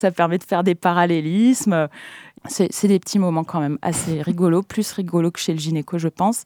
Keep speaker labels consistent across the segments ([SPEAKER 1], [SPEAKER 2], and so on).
[SPEAKER 1] Ça permet de faire des parallélismes. C'est des petits moments quand même assez rigolos, plus rigolos que chez le gynéco, je pense.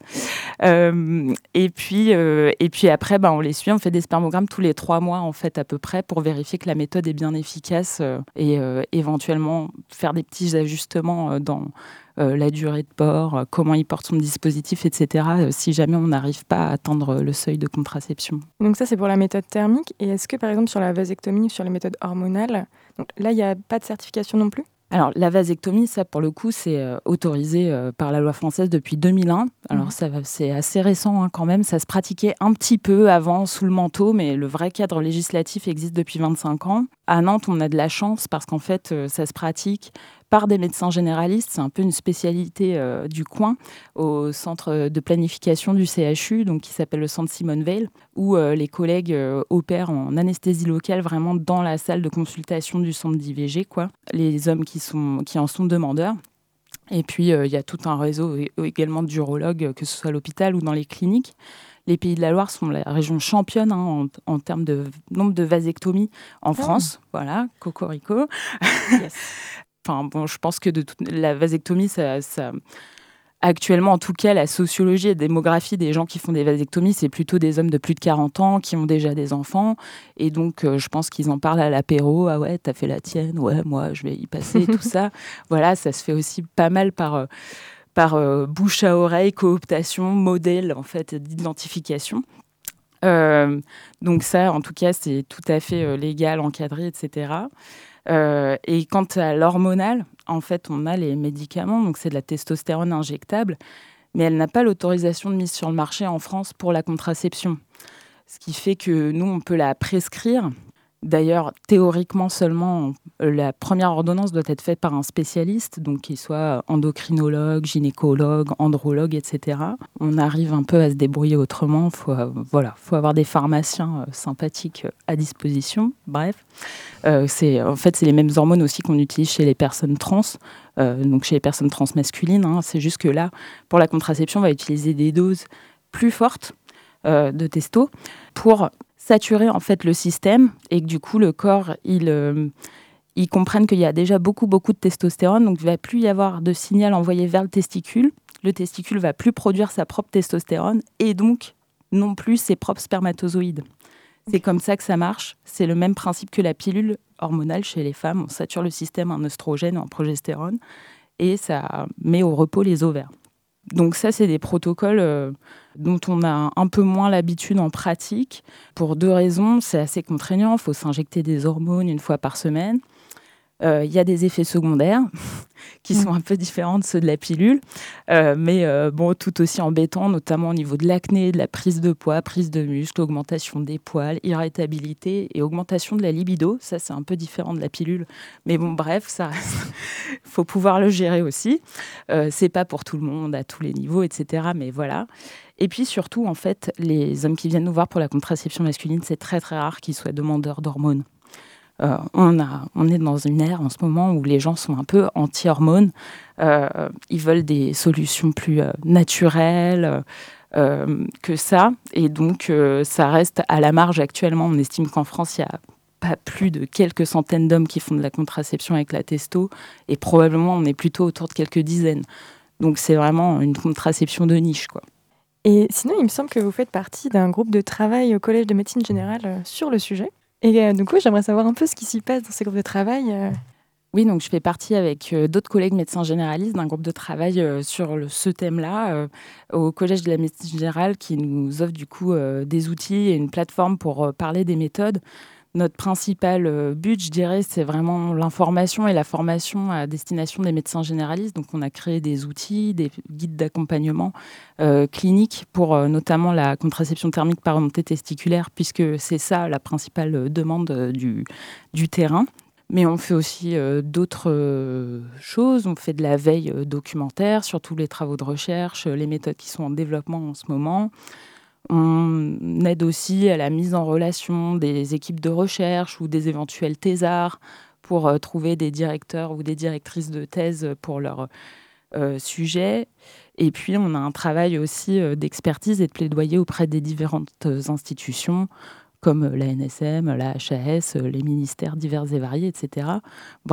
[SPEAKER 1] Et puis après, on les suit, on fait des spermogrammes tous les 3 mois, en fait, à peu près, pour vérifier que la méthode est bien efficace et éventuellement faire des petits ajustements dans la durée de port, comment il porte son dispositif, etc., si jamais on n'arrive pas à atteindre le seuil de contraception.
[SPEAKER 2] Donc ça, c'est pour la méthode thermique. Et est-ce que, par exemple, sur la vasectomie ou sur les méthodes hormonales, donc là, il n'y a pas de certification non plus?
[SPEAKER 1] Alors, la vasectomie, ça, pour le coup, c'est autorisé par la loi française depuis 2001. Alors, c'est assez récent quand même. Ça se pratiquait un petit peu avant, sous le manteau, mais le vrai cadre législatif existe depuis 25 ans. À Nantes, on a de la chance parce qu'en fait, ça se pratique par des médecins généralistes. C'est un peu une spécialité du coin, au centre de planification du CHU, donc qui s'appelle le centre Simone Veil, où les collègues opèrent en anesthésie locale, vraiment dans la salle de consultation du centre d'IVG, quoi. Les hommes qui en sont demandeurs. Et puis, il y a tout un réseau également d'urologues, que ce soit à l'hôpital ou dans les cliniques. Les Pays de la Loire sont la région championne en termes de nombre de vasectomies en France. Voilà, cocorico.
[SPEAKER 2] Yes.
[SPEAKER 1] Enfin, bon, je pense que la vasectomie, ça, actuellement, en tout cas, la sociologie et la démographie des gens qui font des vasectomies, c'est plutôt des hommes de plus de 40 ans qui ont déjà des enfants. Et donc, je pense qu'ils en parlent à l'apéro. Ah ouais, t'as fait la tienne. Ouais, moi, je vais y passer, tout ça. Voilà, ça se fait aussi pas mal par bouche à oreille, cooptation, modèle, en fait, d'identification. Donc ça, en tout cas, c'est tout à fait légal, encadré, etc. Et quant à l'hormonal, en fait, on a les médicaments, donc c'est de la testostérone injectable, mais elle n'a pas l'autorisation de mise sur le marché en France pour la contraception. Ce qui fait que nous, on peut la prescrire. D'ailleurs, théoriquement seulement, la première ordonnance doit être faite par un spécialiste, donc qu'il soit endocrinologue, gynécologue, andrologue, etc. On arrive un peu à se débrouiller autrement. Faut avoir des pharmaciens sympathiques à disposition. Bref, c'est les mêmes hormones aussi qu'on utilise chez les personnes trans, donc chez les personnes trans masculines. C'est juste que là, pour la contraception, on va utiliser des doses plus fortes de testo pour saturer en fait le système et que du coup le corps il comprenne qu'il y a déjà beaucoup de testostérone, donc il ne va plus y avoir de signal envoyé vers le testicule. Le testicule va plus produire sa propre testostérone et donc non plus ses propres spermatozoïdes. C'est comme ça que ça marche. C'est le même principe que la pilule hormonale chez les femmes. On sature le système en oestrogène, en progestérone et ça met au repos les ovaires. Donc ça, c'est des protocoles dont on a un peu moins l'habitude en pratique. Pour 2 raisons, c'est assez contraignant. Il faut s'injecter des hormones 1 fois par semaine. Il y a des effets secondaires qui sont un peu différents de ceux de la pilule, mais tout aussi embêtants, notamment au niveau de l'acné, de la prise de poids, prise de muscle, augmentation des poils, irritabilité et augmentation de la libido. Ça, c'est un peu différent de la pilule. Mais bon, bref, ça reste... faut pouvoir le gérer aussi. C'est pas pour tout le monde, à tous les niveaux, etc. Mais voilà. Et puis surtout, en fait, les hommes qui viennent nous voir pour la contraception masculine, c'est très, très rare qu'ils soient demandeurs d'hormones. On est dans une ère en ce moment où les gens sont un peu anti-hormones. Ils veulent des solutions plus naturelles que ça. Et donc, ça reste à la marge actuellement. On estime qu'en France, il y a pas plus de quelques centaines d'hommes qui font de la contraception avec la testo. Et probablement, on est plutôt autour de quelques dizaines. Donc, c'est vraiment une contraception de niche, quoi.
[SPEAKER 2] Et sinon, il me semble que vous faites partie d'un groupe de travail au Collège de médecine générale sur le sujet. Et du coup, j'aimerais savoir un peu ce qui s'y passe dans ces groupes de travail.
[SPEAKER 1] Oui, donc je fais partie avec d'autres collègues médecins généralistes d'un groupe de travail sur ce thème-là au Collège de la médecine générale qui nous offre du coup des outils et une plateforme pour parler des méthodes. Notre principal but, je dirais, c'est vraiment l'information et la formation à destination des médecins généralistes. Donc, on a créé des outils, des guides d'accompagnement clinique pour notamment la contraception thermique par remontée testiculaire, puisque c'est ça la principale demande du terrain. Mais on fait aussi d'autres choses. On fait de la veille documentaire sur tous les travaux de recherche, les méthodes qui sont en développement en ce moment. On aide aussi à la mise en relation des équipes de recherche ou des éventuels thésards pour trouver des directeurs ou des directrices de thèse pour leur sujet. Et puis, on a un travail aussi d'expertise et de plaidoyer auprès des différentes institutions, comme la NSM, la HAS, les ministères divers et variés, etc.